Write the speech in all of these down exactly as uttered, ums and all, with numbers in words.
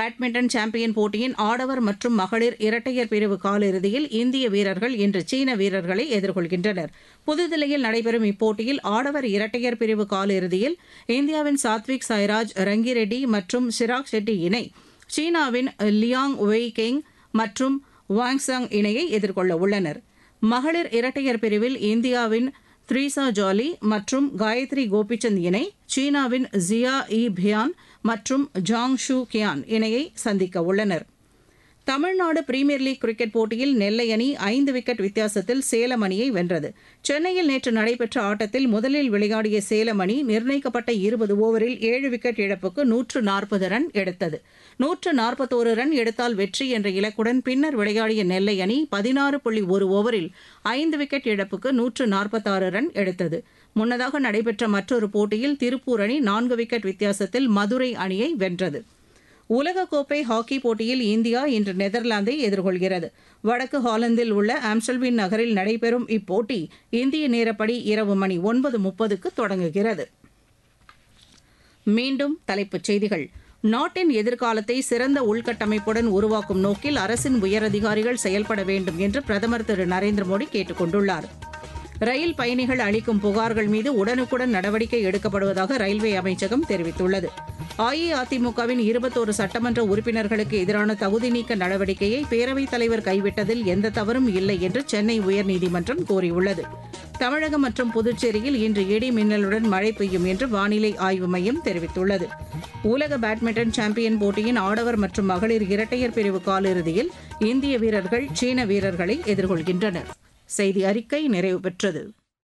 Badminton champion போட்டியின் ஆடவர் மற்றும் மகளிர் இரட்டையர் பிரிவு காலிறுதியில் இந்திய வீரர்கள் இன்று சீன வீரர்களை எதிர்கொள்கின்றனர். புதுதில்லியில் நடைபெறும் இப்போட்டியில் ஆடவர் இரட்டையர் பிரிவு காலிறுதியில் இந்தியாவின் சாத்விக் சாய்ராஜ், ரங்கிரெட்டி மற்றும் சிராக் ஷெட்டி இணை சீனாவின் லியாங் வெய் கெங் மற்றும் வாங்சாங் இணையை எதிர்கொள்ள உள்ளனர். மகளிர் இரட்டையர் பிரிவில் இந்தியாவின் த்ரீசா ஜாலி மற்றும் காயத்ரி கோபிச்சந்த் இணை சீனாவின் ஜியா இ பியான் மற்றும் ஜாங் ஷூ கியான் இணையை சந்திக்க உள்ளனர். தமிழ்நாடு பிரீமியர் லீக் கிரிக்கெட் போட்டியில் நெல்லை அணி ஐந்து விக்கெட் வித்தியாசத்தில் சேலம் அணியை வென்றது. சென்னையில் நேற்று நடைபெற்ற ஆட்டத்தில் முதலில் விளையாடிய சேலம் அணி நிர்ணயிக்கப்பட்ட இருபது ஓவரில் ஏழு விக்கெட் இழப்புக்கு நூற்று நாற்பது ரன் எடுத்தது. நூற்று நாற்பத்தோரு ரன் எடுத்தால் வெற்றி என்ற இலக்குடன் பின்னர் விளையாடிய நெல்லை அணி பதினாறு புள்ளி ஒரு ஓவரில் ஐந்து விக்கெட் இழப்புக்கு நூற்று நாற்பத்தாறு ரன் எடுத்தது. முன்னதாக நடைபெற்ற மற்றொரு போட்டியில் திருப்பூர் அணி நான்கு விக்கெட் வித்தியாசத்தில் மதுரை அணியை வென்றது. உலகக்கோப்பை ஹாக்கி போட்டியில் இந்தியா இன்று நெதர்லாந்தை எதிர்கொள்கிறது. வடக்கு ஹாலந்தில் உள்ள ஆம்ஸ்டல்வின் நகரில் நடைபெறும் இப்போட்டி இந்திய நேரப்படி இரவு மணி ஒன்பது முப்பதுக்கு தொடங்குகிறது. மீண்டும் தலைப்புச் செய்திகள். நாட்டின் எதிர்காலத்தை சிறந்த உள்கட்டமைப்புடன் உருவாக்கும் நோக்கில் அரசின் உயரதிகாரிகள் செயல்பட வேண்டும் என்று பிரதமர் திரு நரேந்திர மோடி கேட்டுக் கொண்டுள்ளார். ரயில் பயணிகள் அளிக்கும் புகார்கள் மீது உடனுக்குடன் நடவடிக்கை எடுக்கப்படுவதாக ரயில்வே அமைச்சகம் தெரிவித்துள்ளது. அஇஅதிமுகவின் இருபத்தோரு சட்டமன்ற உறுப்பினர்களுக்கு எதிரான தகுதி நீக்க நடவடிக்கையை பேரவைத் தலைவர் கைவிட்டதில் எந்த தவறும் இல்லை என்று சென்னை உயர்நீதிமன்றம் கூறியுள்ளது. தமிழகம் மற்றும் புதுச்சேரியில் இன்று இடி மின்னலுடன் மழை பெய்யும் என்று வானிலை ஆய்வு மையம் தெரிவித்துள்ளது. உலக பேட்மிண்டன் சாம்பியன் போட்டியின் ஆடவர் மற்றும் மகளிர் இரட்டையர் பிரிவு காலிறுதியில் இந்திய வீரர்கள் சீன வீரர்களை எதிர்கொள்கின்றனர். செய்தி அறிக்கை நிறைவு பெற்றது.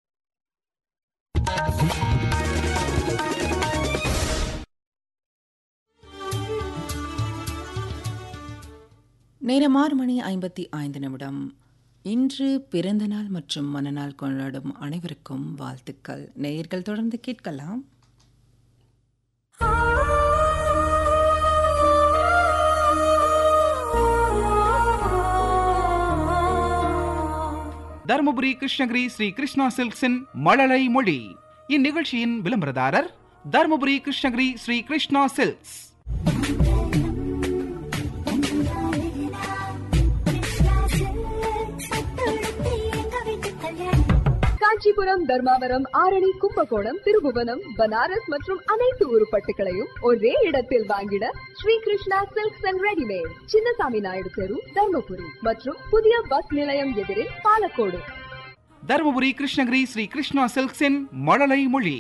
நேரம் ஆறு மணி ஐம்பத்தி ஐந்து நிமிடம். இன்று பிறந்தநாள் மற்றும் மனநாள் கொண்டாடும் அனைவருக்கும் வாழ்த்துக்கள். நேயர்கள் தொடர்ந்து கேட்கலாம். தருமபுரி கிருஷ்ணகிரி ஸ்ரீ கிருஷ்ணா சில்க்ஸின் மழலை மொழி. இந்நிகழ்ச்சியின் விளம்பரதாரர் தருமபுரி கிருஷ்ணகிரி ஸ்ரீ கிருஷ்ணா சில்க்ஸ். காஞ்சிபுரம், தர்மாவரம், ஆரணி, கும்பகோணம், திருபுவனம், பனாரஸ் மற்றும் அனைத்து உருப்பட்டுகளையும் ஒரே இடத்தில் வாங்கிட Sri Krishna silks and readymade, Chinnasamy Naidu தெரு, தர்மபுரி மற்றும் புதிய பஸ் நிலையம் எதிரில் பாலக்கோடு. தருமபுரி கிருஷ்ணகிரி ஸ்ரீ கிருஷ்ணா சில்க்ஸின் மழலை மொழி.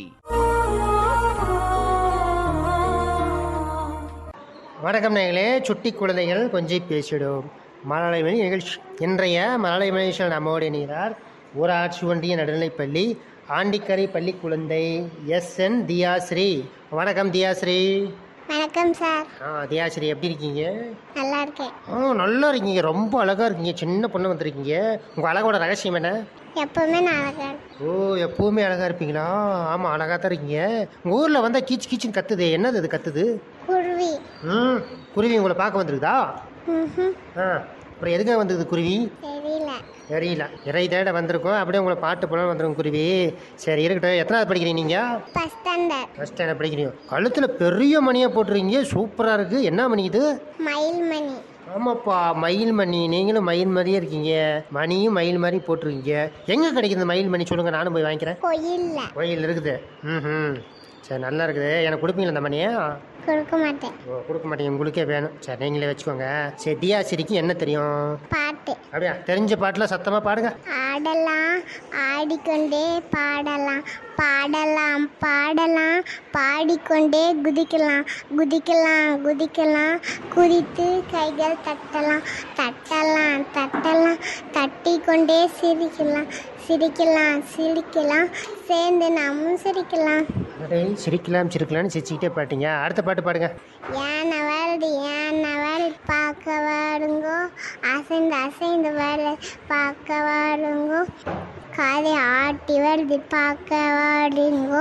வணக்கம் நேயர்களே, சுட்டி குழந்தைகள் கொஞ்சி பேசிடும் மழலை மொழி நிகழ்ச்சி. இன்றைய மழலை மொழியில் நம்மோடு இணைகிறார் ஊராட்சி ஒன்றிய நடுநிலைப்பள்ளி ஆண்டிக்கரை பள்ளி குழந்தை எஸ் என் தியாஸ்ரீ. வணக்கம் தியாஸ்ரீ. வணக்கம் சார். ஆ தியாஸ்ரீ, எப்படி இருக்கீங்க? நல்லா இருக்கேன். ஆ நல்லா இருக்கீங்க, ரொம்ப அழகாக இருக்கீங்க, சின்ன பொண்ணு வந்திருக்கீங்க. உங்கள் அழகோட ரகசியம் என்ன? எப்பவுமே நான் அழகா. ஓ, எப்பவுமே அழகாக இருப்பீங்களா? ஆமாம், அழகாக தான் இருக்கீங்க. உங்கள் ஊரில் வந்தால் கீச்சு கீச்சுன்னு கத்துது, என்னது அது கத்துது? குருவி. ம், குருவி உங்களை பார்க்க வந்துருக்குதா? ம். ஆ, அப்புறம் எதுக்காக வந்தது குருவி? தெரியல. தெரியல, இறை தேட வந்திருக்கோம். அப்படியே உங்களை பாட்டு போல வந்துடும் குருவி. சரி இருக்கட்டும், எத்தனாவது படிக்கிறீங்க நீங்கள்? First standard. ஃபர்ஸ்ட் ஸ்டாண்டர்ட் படிக்கிறீங்க. கழுத்தில் பெரிய மணியாக போட்டுருக்கீங்க, சூப்பராக இருக்குது. என்ன மணி இது? மயில் மணி. ஆமாப்பா, மயில் மணி. நீங்களும் மயில் மாதிரியே இருக்கீங்க, மணியும் மயில் மாதிரி போட்டிருக்கீங்க. எங்கே கிடைக்குது மயில் மணி சொல்லுங்கள், நானும் போய் வாங்கிக்கிறேன். கோயில்ல. கோயில் இருக்குது. ம் ம் சரி, நல்லா இருக்குது. எனக்கு கொடுப்பீங்களா அந்த மணியை? கொடுக்க மாட்டேன். ஓ, கொடுக்க மாட்டேங்க, உங்களுக்கே வேணும். சரி, நீங்களே வச்சுக்கோங்க. சரி, தியாஸ்ரீக்கு என்ன தெரியும்? பாட்டு. அப்படியா? தெரிஞ்ச பாட்டில் சத்தமாக பாடுங்க. ஆடலாம் ஆடிக்கொண்டே பாடலாம், பாடலாம் பாடலாம் பாடிக்கொண்டே குதிக்கலாம், குதிக்கலாம் குதிக்கலாம் குதித்து கைகள் தட்டலாம், தட்டலாம் தட்டலாம் தட்டிக்கொண்டே சிரிக்கலாம், சிரிக்கலாம் சிரிக்கலாம் சேர்ந்து நாமும் சிரிக்கலாம். அடே, சிரிக்கலாம் சிரிக்கலாம்னு சிரிச்சுக்கிட்டே பாட்டீங்க. அடுத்த பாட்டு பாடுங்க. யானை வருது யானை வருது பார்க்க வாருங்கோ, அசைந்து அசைந்து வருது பார்க்க வாருங்கோ, காதை ஆட்டி வருது பார்க்க வாருங்கோ,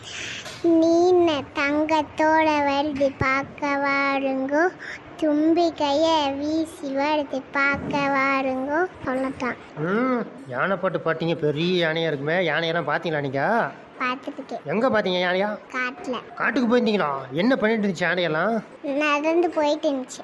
நீன தங்கத்தோட வருது பார்க்க வாருங்கோ, தும்பி கைய வீசி வருது பார்க்க வாருங்கோ. அவ்வளோதான். ம் யானை பாட்டு பாட்டீங்க, பெரிய யானையாக இருக்குமே. யானையெல்லாம் பார்த்தீங்களா நீங்கள்? பார்த்துருக்கேன். எங்கே பார்த்தீங்க யானையா? காட்டில். காட்டுக்கு போயிருந்தீங்களா? என்ன பண்ணிட்டு இருந்துச்சு யானையெல்லாம்? நடந்து போயிட்டு இருந்துச்சு.